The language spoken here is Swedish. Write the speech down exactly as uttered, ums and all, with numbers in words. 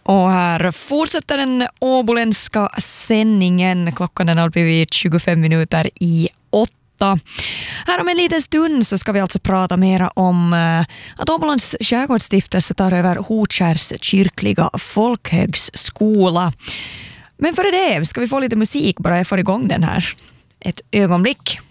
Och här fortsätter den åboländska sändningen. Klockan har blivit tjugofem minuter i åtta. Här om en liten stund så ska vi alltså prata mera om att Åbolands skärgårdsstiftelse tar över Hotskärs kyrkliga folkhögskola. Men före det ska vi få lite musik bara jag får igång den här. Ett ögonblick.